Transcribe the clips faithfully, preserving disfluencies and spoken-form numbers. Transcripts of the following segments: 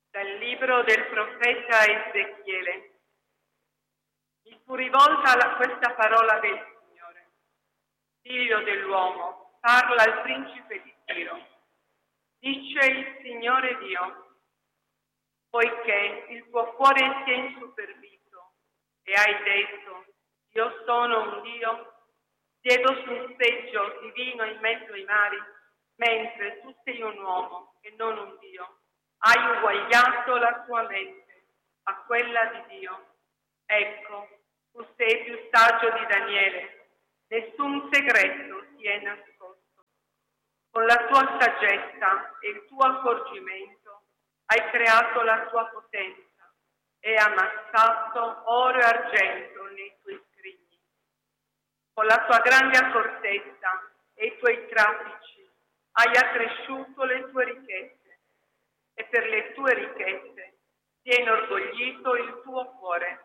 Dal libro del profeta Ezechiele. Mi fu rivolta la, questa parola del Signore. Figlio dell'uomo, parla al principe di Tiro. Dice il Signore Dio, poiché il tuo cuore si è insuperbito e hai detto, io sono un Dio, siedo su un seggio divino in mezzo ai mari, mentre tu sei un uomo e non un Dio. Hai uguagliato la tua mente a quella di Dio. Ecco, tu sei più saggio di Daniele. Nessun segreto ti è nascosto. Con la tua saggezza e il tuo accorgimento hai creato la tua potenza e ammassato oro e argento nei tuoi scrigni. Con la tua grande accortezza e i tuoi traffici hai accresciuto le tue ricchezze. E per le tue ricchezze si è inorgoglito il tuo cuore.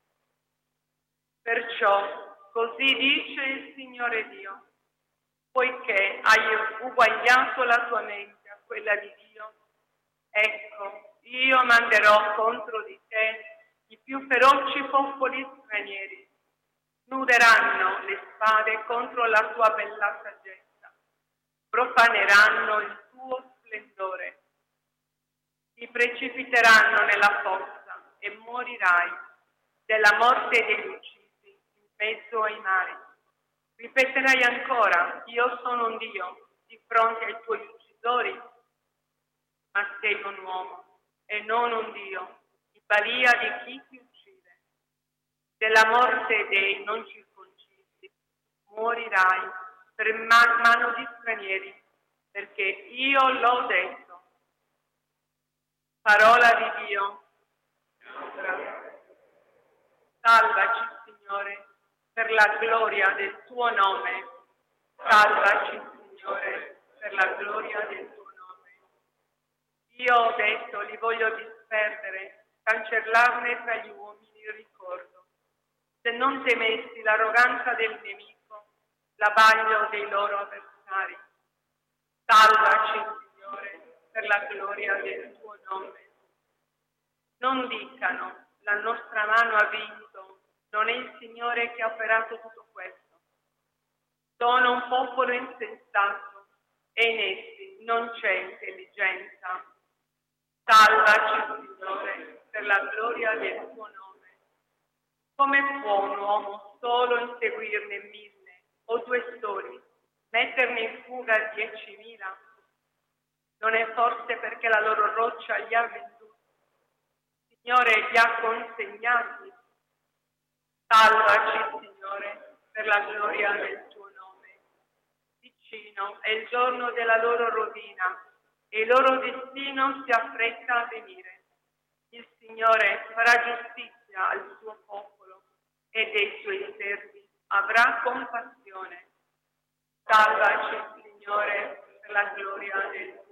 Perciò così dice il Signore Dio, poiché hai uguagliato la tua mente a quella di Dio, ecco, io manderò contro di te i più feroci popoli stranieri, nuderanno le spade contro la tua bella saggezza, profaneranno il tuo splendore. Ti precipiteranno nella fossa e morirai della morte degli uccisi in mezzo ai mari. Ripeterai ancora, io sono un Dio di fronte ai tuoi uccidori, ma sei un uomo e non un Dio, in balia di chi ti uccide. Della morte dei non circoncisi morirai per man- mano di stranieri, perché io l'ho detto. Parola di Dio. Salvaci, Signore, per la gloria del tuo nome. Salvaci, Signore, per la gloria del tuo nome. Io ho detto, li voglio disperdere, cancellarne tra gli uomini il ricordo. Se non temessi l'arroganza del nemico, l'abbaglio dei loro avversari. Salvaci, Signore, per la gloria del tuo nome. Non dicano, la nostra mano ha vinto, non è il Signore che ha operato tutto questo. Sono un popolo insensato e in essi non c'è intelligenza. Salvaci, Signore, per la gloria del tuo nome. Come può un uomo solo inseguirne mille o due soli, metterne in fuga diecimila? Non è forse perché la loro roccia li ha venduti? Il Signore li ha consegnati. Salvaci, Signore, per la gloria del tuo nome. Vicino è il giorno della loro rovina e il loro destino si affretta a venire. Il Signore farà giustizia al suo popolo e dei suoi servi avrà compassione. Salvaci, Signore, per la gloria del tuo nome.